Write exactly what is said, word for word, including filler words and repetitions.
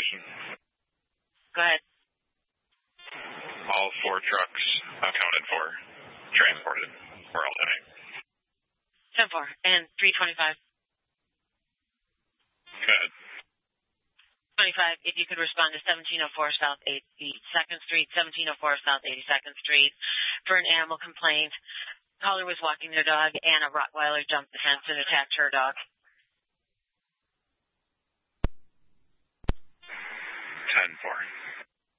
question. Go ahead. All four trucks accounted for, transported, were all today. ten four and three twenty-five. Good. twenty-five, if you could respond to seventeen oh four South eighty-second Street, seventeen oh four South eighty-second Street for an animal complaint. Caller was walking their dog and a Rottweiler jumped the fence and attacked her dog. ten four.